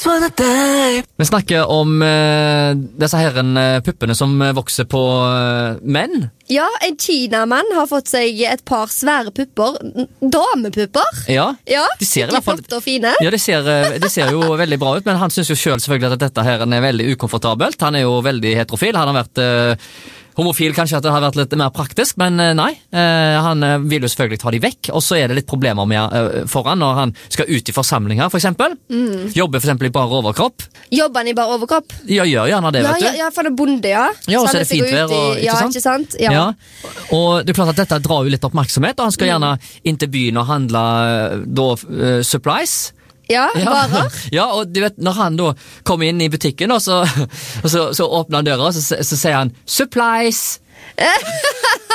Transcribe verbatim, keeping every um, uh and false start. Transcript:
for deg. Vi snakker om uh, disse herren uh, puppene som vokser på uh, menn. Ja, en kinamann har fått seg et par svære pupper. Damepupper. Ja, ja de ser i hvert fall flotte og fine. Ja, det ser, det ser jo veldig bra ut, men han synes jo selv selvfølgelig at dette her er veldig ukomfortabelt. Han er jo veldig heterofil. Han har vært uh, homofil, kanskje at det har vært litt mer praktisk, men uh, nei. Uh, han uh, vil jo selvfølgelig ta de vekk, og så er det litt problemer med uh, foran når han skal ut i forsamlinger, for eksempel. Mm. Jobber for eksempel i bare overkropp. Jobber han i bare overkropp? Ja, gjør gjerne det, ja, vet du. Ja, ja, for det er bonde, ja. Ja, og så er det fint vær, og, ikke ja, sant? Ikke sant? Ja. Ja. Og det er klart at dette drar jo litt oppmerksomhet, og han skal gjerne inn til byen og handle da, uh, supplies. Ja, varer. Ja, og du vet, når han da kommer inn i butikken, og så, og så, så åpner han døra, og så, så sier han supplies.